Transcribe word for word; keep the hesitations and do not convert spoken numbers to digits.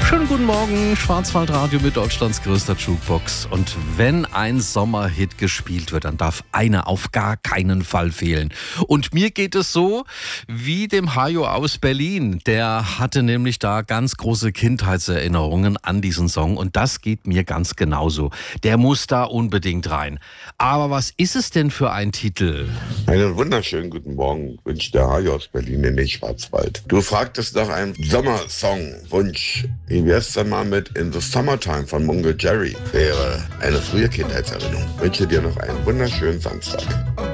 Schönen guten Morgen, Schwarzwaldradio mit Deutschlands größter Jukebox. Und wenn ein Sommerhit gespielt wird, dann darf einer auf gar keinen Fall fehlen. Und mir geht es so wie dem Hajo aus Berlin. Der hatte nämlich da ganz große Kindheitserinnerungen an diesen Song. Und das geht mir ganz genauso. Der muss da unbedingt rein. Aber was ist es denn für ein Titel? Einen wunderschönen guten Morgen wünscht der Hajo aus Berlin in den Schwarzwald. Du fragtest nach einem Sommersong-Wunsch. Wie wär's denn mal mit In the Summertime von Mungo Jerry? Wäre eine frühe Kindheitserinnerung. Ich wünsche dir noch einen wunderschönen Samstag.